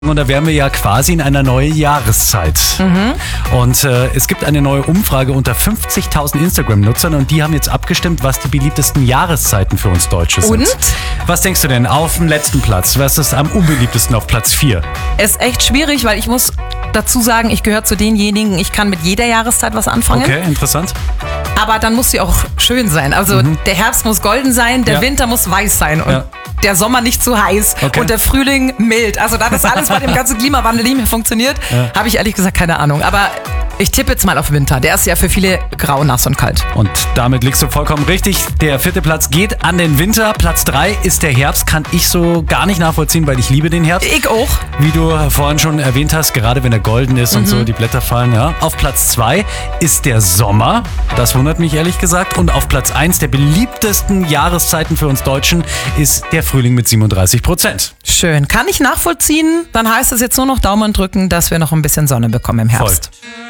Und da wären wir ja quasi in einer neuen Jahreszeit. Und es gibt eine neue Umfrage unter 50.000 Instagram-Nutzern und die haben jetzt abgestimmt, was die beliebtesten Jahreszeiten für uns Deutsche sind. Und? Was denkst du denn auf dem letzten Platz? Was ist am unbeliebtesten auf Platz 4? Ist echt schwierig, weil ich muss dazu sagen, ich gehöre zu denjenigen, ich kann mit jeder Jahreszeit was anfangen. Okay, interessant. Aber dann muss sie auch schön sein. Also der Herbst muss golden sein, der Winter muss weiß sein und der Sommer nicht zu heiß und der Frühling mild. Also da das alles bei dem ganzen Klimawandel nicht mehr funktioniert, habe ich ehrlich gesagt keine Ahnung. Aber ich tippe jetzt mal auf Winter. Der ist ja für viele grau, nass und kalt. Und damit liegst du vollkommen richtig. Der 4. Platz geht an den Winter. Platz 3 ist der Herbst. Kann ich so gar nicht nachvollziehen, weil ich liebe den Herbst. Ich auch. Wie du vorhin schon erwähnt hast, gerade wenn er golden ist und so die Blätter fallen. Ja. Auf Platz 2 ist der Sommer. Das wundert mich ehrlich gesagt. Und auf Platz 1 der beliebtesten Jahreszeiten für uns Deutschen ist der Frühling mit 37%. Schön. Kann ich nachvollziehen. Dann heißt es jetzt nur noch Daumen drücken, dass wir noch ein bisschen Sonne bekommen im Herbst. Voll.